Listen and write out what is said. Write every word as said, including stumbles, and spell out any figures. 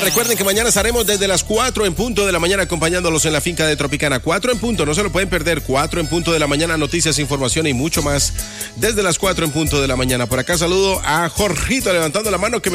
Recuerden que mañana estaremos desde las cuatro en punto de la mañana acompañándolos en la finca de Tropicana. cuatro en punto, no se lo pueden perder. cuatro en punto de la mañana, noticias, información y mucho más desde las cuatro en punto de la mañana. Por acá saludo a Jorgito levantando la mano que